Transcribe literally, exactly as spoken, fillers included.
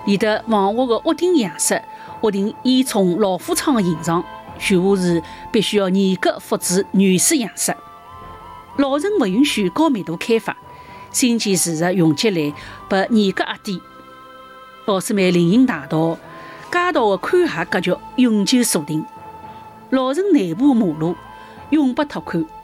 沿着房屋的屋顶样式划定烟囱老虎窗的形状，许下是必须要严格复制原始样式。老城不允许高密度开发，新建住宅容积率被严格压低。奥斯曼林荫大道、街道的宽狭格局永久锁定，老城内部马路永不拓宽。